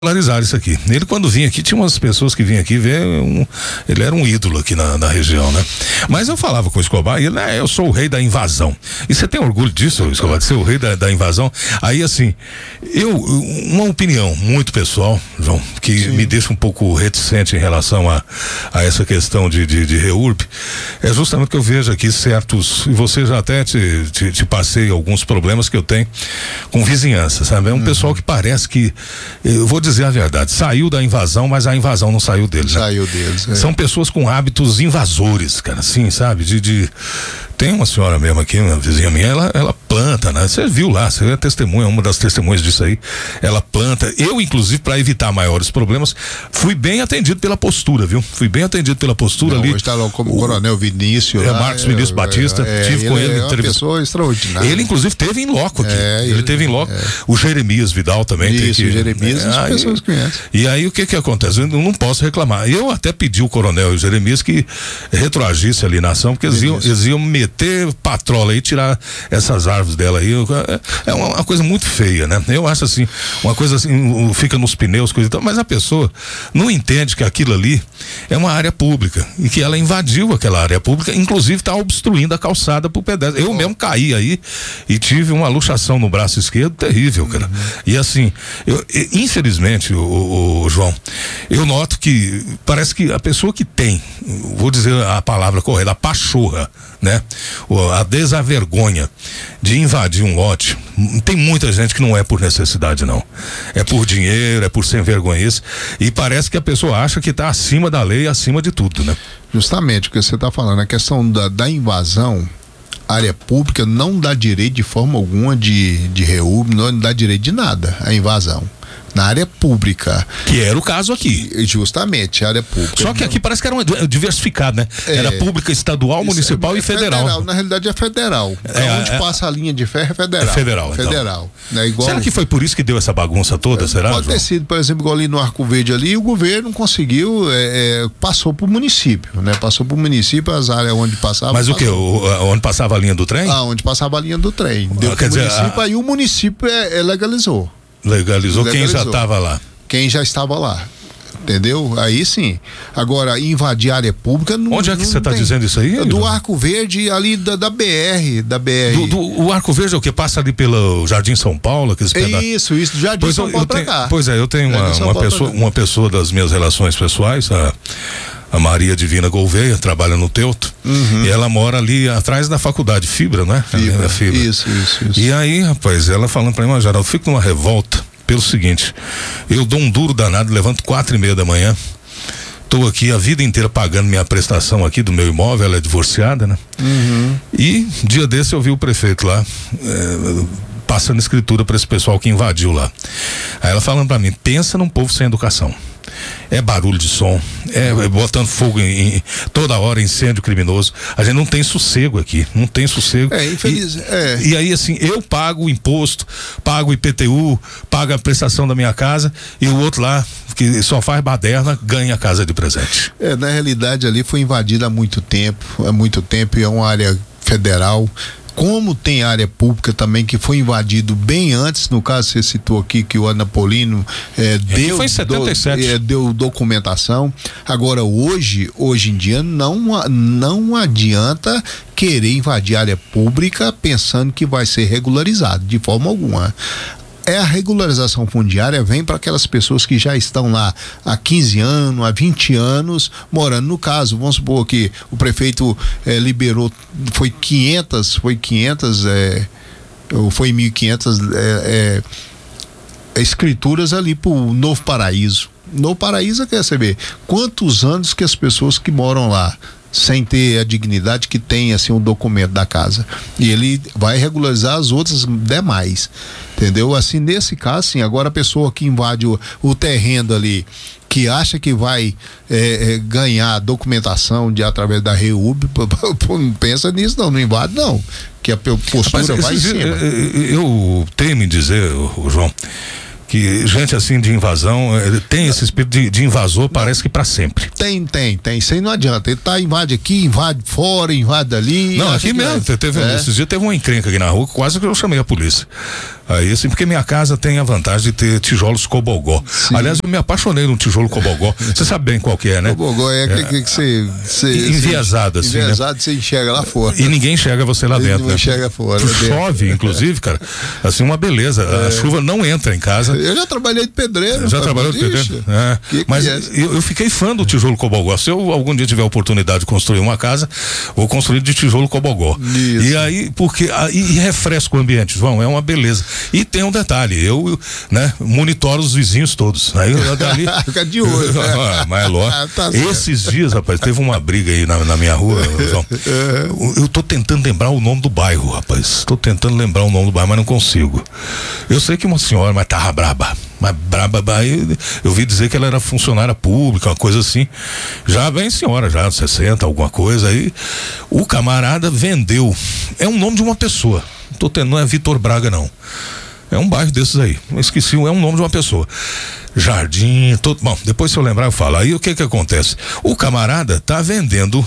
popularizar isso aqui. Ele, quando vinha aqui, tinha umas pessoas que vinham aqui ver ele era um ídolo aqui na região, né? Mas eu falava com o Escobar e ele, eu sou o rei da invasão. E você tem orgulho disso, Escobar, de ser o rei da invasão? Aí, assim, uma opinião muito pessoal, João, que me deixa um pouco reticente em relação a essa questão de REURB, é justamente que eu vejo aqui certos, e você já até te passei alguns problemas que eu tenho com vizinhança, sabe? É um pessoal que parece que, eu vou dizer a verdade, saiu da invasão, mas a invasão não saiu deles, né? Saiu deles, São pessoas com hábitos invasores, cara, assim, sabe? Tem uma senhora mesmo aqui, uma vizinha minha, ela planta, né? Você viu lá, você é testemunha, uma das testemunhas disso aí. Ela planta. Eu, inclusive, para evitar maiores problemas, fui bem atendido pela postura, viu? Fui bem atendido pela postura ali. Hoje está lá como o Coronel Vinícius. Marcos Vinícius Batista. Tive com ele. É uma pessoa extraordinária. Ele, inclusive, teve em loco aqui. Ele teve em loco. O Jeremias Vidal também. Isso, o Jeremias, as pessoas conhecem. E aí, o que acontece? Eu não posso reclamar. Eu até pedi o Coronel e o Jeremias que retroagisse ali na ação, porque eles iam meter patrola aí, tirar essas árvores dela aí. É uma coisa muito feia, né? Eu acho assim, uma coisa assim, fica nos pneus, coisa e tal, mas a pessoa não entende que aquilo ali é uma área pública e que ela invadiu aquela área pública, inclusive está obstruindo a calçada pro pedestre. Eu mesmo caí aí e tive uma luxação no braço esquerdo terrível, cara. E assim, infelizmente, o João, eu noto que parece que a pessoa que tem, vou dizer a palavra correta, a pachorra, né? A desavergonha de invadir um lote, tem muita gente que não é por necessidade, não. É por dinheiro, é por sem vergonhice, e parece que a pessoa acha que está acima da lei, acima de tudo, né? Justamente o que você está falando, a questão da invasão, área pública não dá direito de forma alguma de REURB, não dá direito de nada, a invasão. Na área pública. Que era o caso aqui. Justamente, área pública. Só que aqui parece que era diversificado, né? Era pública, estadual, municipal e federal. Na realidade é federal. Onde passa a linha de ferro é federal. É federal. Federal. Então. Igual... Será que foi por isso que deu essa bagunça toda, será? Pode ter sido, por exemplo, igual ali no Arco Verde ali, o governo conseguiu, passou pro município, né? Passou pro município as áreas onde passava. Mas o quê? Onde passava a linha do trem? Onde passava a linha do trem. Deu pro município, aí o município legalizou. Legalizou quem já estava lá. Quem já estava lá. Entendeu? Aí sim. Agora, invadir área pública não. Onde é que você está dizendo isso aí? Do Arco Verde, ali da BR. O Arco Verde é o que passa ali pelo Jardim São Paulo, aqueles pedaços. Isso, do Jardim São Paulo pra cá. Pois é, eu tenho uma pessoa das minhas relações pessoais, a Maria Divina Gouveia, trabalha no Teuto, e ela mora ali atrás da faculdade Fibra, né? Fibra. Isso. E aí, rapaz, ela falando pra mim, Geraldo, eu fico numa revolta pelo seguinte, eu dou um duro danado, levanto 4:30 da manhã, tô aqui a vida inteira pagando minha prestação aqui do meu imóvel, ela é divorciada, né? E dia desse eu vi o prefeito lá, passando escritura para esse pessoal que invadiu lá. Aí ela falando pra mim, pensa num povo sem educação. É barulho de som, botando fogo toda hora, incêndio criminoso. A gente não tem sossego aqui, não tem sossego. E aí, assim, eu pago o imposto, pago o IPTU, pago a prestação da minha casa, e o outro lá, que só faz baderna, ganha a casa de presente. Na realidade, ali foi invadida há muito tempo, e é uma área federal. Como tem área pública também que foi invadido bem antes, no caso você citou aqui que o Anapolino foi em 77. Deu documentação. Agora hoje em dia não adianta querer invadir área pública pensando que vai ser regularizado de forma alguma. A regularização fundiária vem para aquelas pessoas que já estão lá há 15 anos, há 20 anos morando. No caso, vamos supor que o prefeito liberou, foi 1.500 escrituras ali para o Novo Paraíso. Novo Paraíso, quer saber quantos anos que as pessoas que moram lá sem ter a dignidade que tem assim um documento da casa, e ele vai regularizar as outras demais, entendeu? Assim, nesse caso, sim, agora a pessoa que invade o terreno ali, que acha que vai ganhar documentação através da REURB, não pensa nisso não invade não, que a postura vai em cima. Eu temo em dizer, João, que gente assim de invasão tem esse espírito de invasor, parece que para sempre. Tem. Isso aí não adianta. Ele invade aqui, invade fora, invade ali. Não, aqui mesmo. Esses dias teve uma encrenca aqui na rua, quase que eu chamei a polícia. Aí assim, porque minha casa tem a vantagem de ter tijolos cobogó. Sim. Aliás, eu me apaixonei num tijolo cobogó. Você sabe bem qual que é, né? Cobogó é que você enviesado assim, enviesado, né? Você enxerga lá fora. E ninguém enxerga você lá dentro, né? Enxerga fora. Chove, inclusive, cara. Assim, uma beleza. A chuva não entra em casa. Eu já trabalhei de pedreiro. Já trabalhou de pedreiro? Mas eu fiquei fã do tijolo cobogó. Se eu algum dia tiver a oportunidade de construir uma casa, vou construir de tijolo cobogó. Isso. E aí, porque e refresca o ambiente, João, é uma beleza. E tem um detalhe, eu, né, monitoro os vizinhos todos. Aí eu dali fica de olho, né? Mas tá esses dias, rapaz, teve uma briga aí na minha rua, João. Eu tô tentando lembrar o nome do bairro, rapaz. Tô tentando lembrar o nome do bairro, mas não consigo. Eu sei que uma senhora, mas tava braba. Mas braba, eu ouvi dizer que ela era funcionária pública, uma coisa assim. Já bem senhora, já 60, alguma coisa. Aí o camarada vendeu. É um nome de uma pessoa. Não é Vitor Braga, não. É um bairro desses aí. Esqueci, é um nome de uma pessoa. Jardim, bom, depois se eu lembrar eu falo. Aí o que acontece? O camarada tá vendendo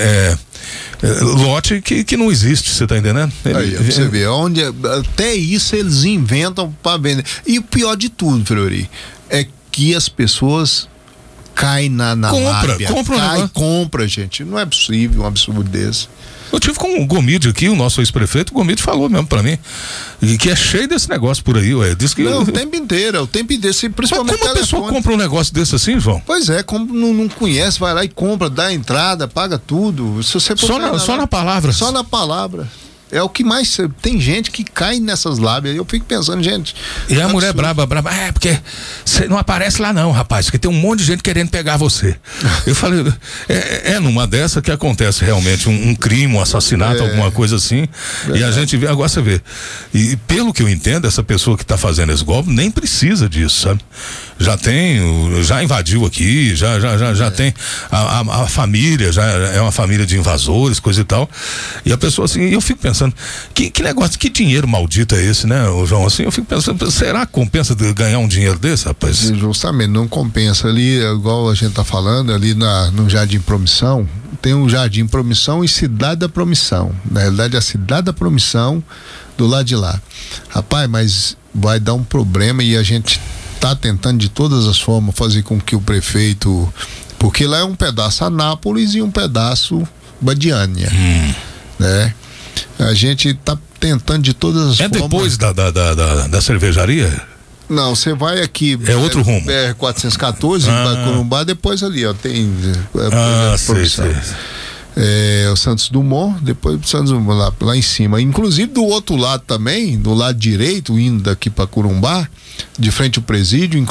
lote que não existe, você tá entendendo? Aí, você vê, até isso eles inventam para vender. E o pior de tudo, Fleury, é que as pessoas caem na lábia. Compra, gente. Não é possível um absurdo desse. Eu tive com o Gomide aqui, o nosso ex-prefeito, o Gomide falou mesmo pra mim, que é cheio desse negócio por aí, ué. Diz que não, o tempo inteiro, principalmente. Mas como a pessoa compra um negócio desse assim, João? Pois é, como não conhece, vai lá e compra, dá a entrada, paga tudo. Se você só na palavra. Só na palavra. É o que mais tem gente que cai nessas lábias. Eu fico pensando, gente. E a mulher braba, porque você não aparece lá não, rapaz, porque tem um monte de gente querendo pegar você. Eu falei, numa dessa que acontece realmente um crime, um assassinato, alguma coisa assim. E a gente vê, agora você vê. E pelo que eu entendo, essa pessoa que tá fazendo esse golpe nem precisa disso, sabe? Já invadiu aqui, já tem a família, já é uma família de invasores, coisa e tal. E a pessoa assim, eu fico pensando, que negócio, que dinheiro maldito é esse, né, João? Assim, eu fico pensando, será que compensa ganhar um dinheiro desse, rapaz? Justamente, não compensa. Ali, igual a gente tá falando, ali no Jardim Promissão, tem um Jardim Promissão e Cidade da Promissão. Na realidade, a Cidade da Promissão do lado de lá. Rapaz, mas vai dar um problema e a gente tá tentando de todas as formas fazer com que o prefeito, porque lá é um pedaço Anápolis e um pedaço Badiânia, né? A gente tá tentando de todas as formas. É depois da cervejaria? Não, você vai aqui. É outro rumo. BR-414, Corumbá, depois ali, ó, tem. Sei. O Santos Dumont, depois o Santos Dumont lá em cima. Inclusive do outro lado também, do lado direito, indo daqui para Corumbá, de frente ao presídio,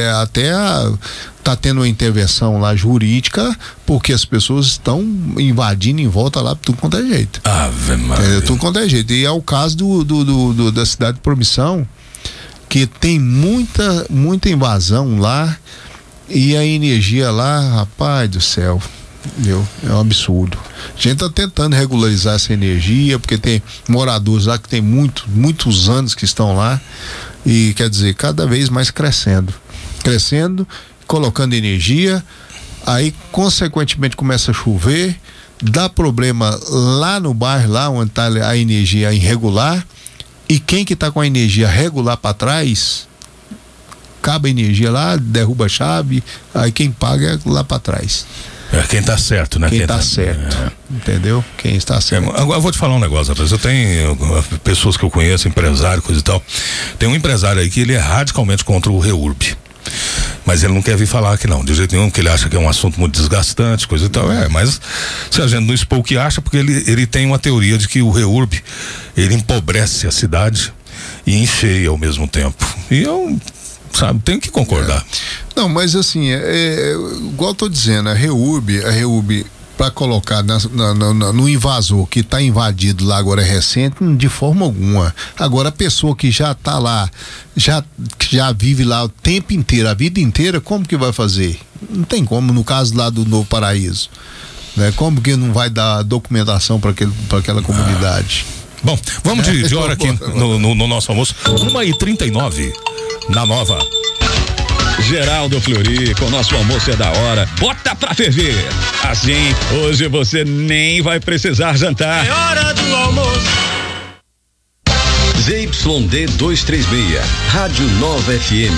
tá tendo uma intervenção lá jurídica, porque as pessoas estão invadindo em volta lá, tudo quanto é jeito. Ave Maria. Tudo quanto é jeito. E é o caso da Cidade de Promissão, que tem muita invasão lá, e a energia lá, rapaz do céu. É um absurdo. A gente tá tentando regularizar essa energia, porque tem moradores lá que tem muitos anos que estão lá, e quer dizer, cada vez mais crescendo, colocando energia, aí consequentemente começa a chover, dá problema lá no bairro, lá onde tá a energia irregular, e quem que tá com a energia regular para trás, acaba a energia lá, derruba a chave, aí quem paga é lá para trás. Quem tá certo, né? Quem tá certo. Entendeu? Quem está certo. Agora eu vou te falar um negócio, rapaz. Eu tenho pessoas que eu conheço, empresário, coisa e tal. Tem um empresário aí que ele é radicalmente contra o REURB. Mas ele não quer vir falar aqui não, de jeito nenhum, porque ele acha que é um assunto muito desgastante, coisa e tal. Mas se a gente não expor o que acha, porque ele tem uma teoria de que o REURB, ele empobrece a cidade e encheia ao mesmo tempo. E eu, sabe, tenho que concordar. Não, mas assim, igual eu tô dizendo, a REURB para colocar no invasor que está invadido lá agora recente, de forma alguma. Agora a pessoa que já está lá, já vive lá o tempo inteiro, a vida inteira, como que vai fazer? Não tem como, no caso lá do Novo Paraíso, né? Como que não vai dar documentação para aquela comunidade? Bom, vamos de hora aqui no nosso almoço. 1h39 na Nova. Geraldo Fleury, com nosso almoço é da hora. Bota pra ferver. Assim, hoje você nem vai precisar jantar. É hora do almoço. ZYD 236, Rádio Nova FM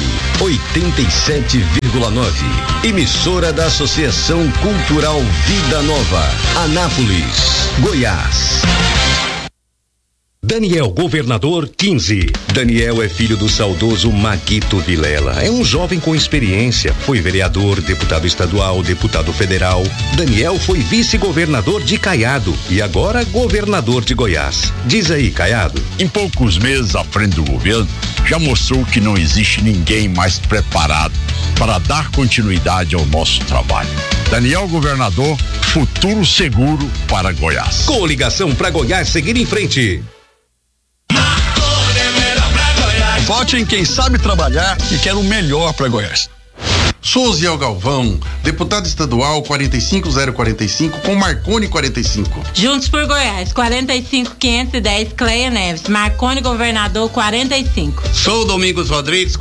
87,9. Emissora da Associação Cultural Vida Nova, Anápolis, Goiás. Daniel Governador 15. Daniel é filho do saudoso Maguito Vilela. É um jovem com experiência. Foi vereador, deputado estadual, deputado federal. Daniel foi vice-governador de Caiado e agora governador de Goiás. Diz aí, Caiado. Em poucos meses à frente do governo, já mostrou que não existe ninguém mais preparado para dar continuidade ao nosso trabalho. Daniel Governador, futuro seguro para Goiás. Coligação para Goiás seguir em frente. Vote em quem sabe trabalhar e quer o melhor para Goiás. Sou Osiel Galvão, deputado estadual 45045 com Marconi 45. Juntos por Goiás, 45510 Cleia Neves, Marconi governador 45. Sou Domingos Rodrigues,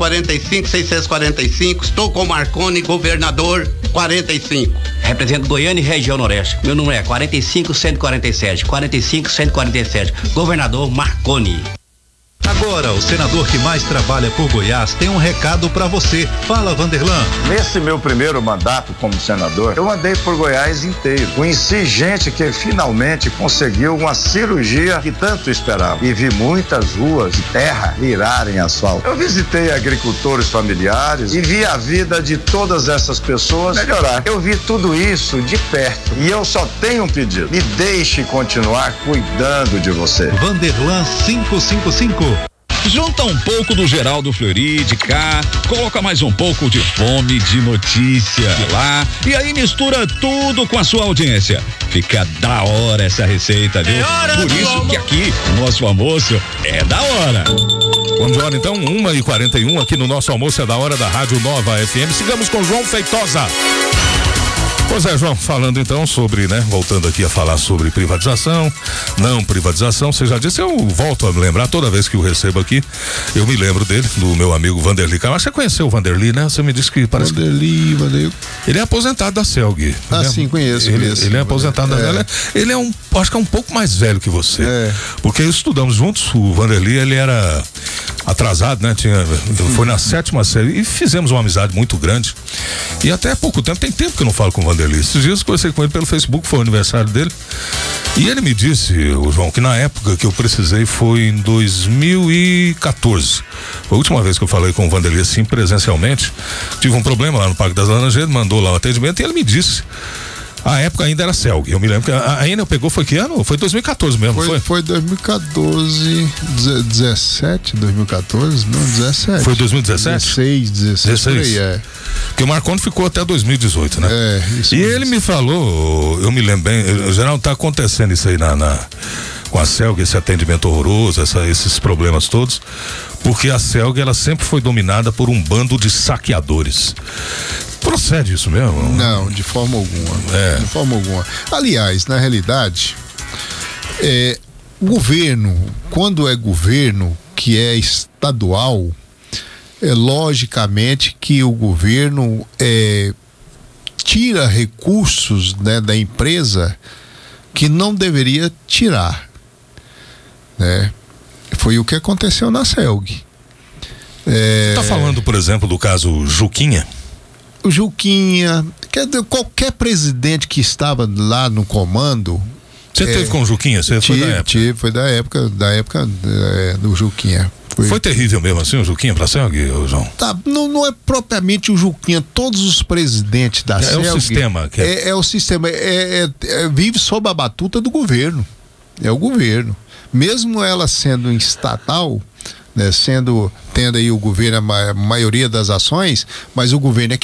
45645, estou com Marconi governador 45. Represento Goiânia e região Noroeste. Meu número é 45147, 45147, governador Marconi. Agora, o senador que mais trabalha por Goiás tem um recado para você. Fala, Vanderlan. Nesse meu primeiro mandato como senador, eu andei por Goiás inteiro. Conheci gente que finalmente conseguiu uma cirurgia que tanto esperava. E vi muitas ruas de terra virarem asfalto. Eu visitei agricultores familiares e vi a vida de todas essas pessoas melhorar. Eu vi tudo isso de perto. E eu só tenho um pedido. Me deixe continuar cuidando de você. Vanderlan 555. Junta um pouco do Geraldo Fleury de cá, coloca mais um pouco de fome, de notícia de lá, e aí mistura tudo com a sua audiência. Fica da hora essa receita, viu? Por isso que aqui o nosso almoço é da hora. Vamos embora então, 1h41 aqui no nosso almoço é da hora da Rádio Nova FM. Sigamos com João Feitosa. Pois é, João, falando então sobre, voltando aqui a falar sobre privatização, não privatização, você já disse, eu volto a me lembrar, toda vez que eu recebo aqui, eu me lembro dele, do meu amigo Vanderly Camargo. Você conheceu o Vanderly, né? Você me disse que parece Vanderly. Ele é aposentado da CELG. Sim, conheço. Ele é aposentado da CELG. Ele é acho que é um pouco mais velho que você. Porque estudamos juntos, o Vanderly, ele era atrasado, né? Foi na 7ª série e fizemos uma amizade muito grande. E até há pouco tempo, tem tempo que eu não falo com o Vanderly. Esses dias eu conversei com ele pelo Facebook, foi o aniversário dele. E ele me disse, João, que na época que eu precisei foi em 2014. Foi a última vez que eu falei com o Vanderly assim presencialmente. Tive um problema lá no Parque das Laranjeiras, mandou lá o atendimento e ele me disse. A época ainda era CELG. Eu me lembro que a Enel pegou, foi que ano? Foi 2014 mesmo, foi? Foi 2014, 17, 2014, não, 17. Foi 2017? 16. Por aí, Porque o Marconi ficou até 2018, né? Isso. E ele me falou, eu me lembro bem, Geraldo, tá acontecendo isso aí com a CELG, esse atendimento horroroso, esses problemas todos, porque a CELG, ela sempre foi dominada por um bando de saqueadores. Procede isso mesmo? Não, de forma alguma. De forma alguma. Aliás, na realidade, governo, quando é governo que é estadual, logicamente que o governo tira recursos, da empresa que não deveria tirar, né? Foi o que aconteceu na CELG. Você está falando, por exemplo, do caso Juquinha? O Juquinha, qualquer presidente que estava lá no comando. Você teve com o Juquinha? Foi da época? Foi da época do Juquinha. Foi terrível mesmo assim o Juquinha pra CELG, João? Não é propriamente o Juquinha, todos os presidentes da CELG. É o sistema. É o sistema, vive sob a batuta do governo. É o governo. Mesmo ela sendo estatal, tendo aí o governo a maioria das ações, mas o governo é